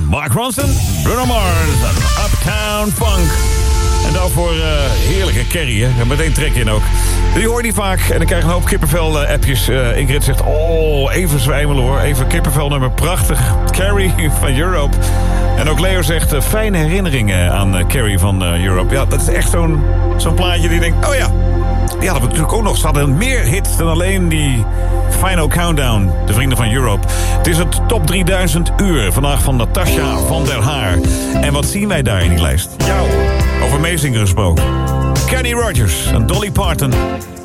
Mark Ronson, Bruno Mars en Uptown Funk. En daarvoor heerlijke Carrie, hè? En meteen trek je in ook. Die hoor je niet vaak. En dan krijg je een hoop kippenvel-appjes. Ingrid zegt, even zwijmelen hoor. Even kippenvelnummer, prachtig. Carrie van Europe. En ook Leo zegt, fijne herinneringen aan Carrie van Europe. Ja, dat is echt zo'n plaatje die denkt, oh ja. Die hadden we natuurlijk ook nog. Ze hadden meer hits dan alleen die Final Countdown. De vrienden van Europe. Het is het top 3000 uur. Vandaag van Natasha van der Haar. En wat zien wij daar in die lijst? Ja, over meezingen gesproken. Kenny Rogers en Dolly Parton.